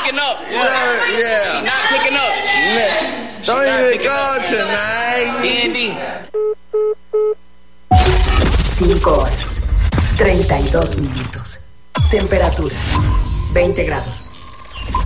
picking up. Yeah. She not picking up. Don't even go tonight. D&D. 5 horas, 32 minutos. Temperatura, 20 grados.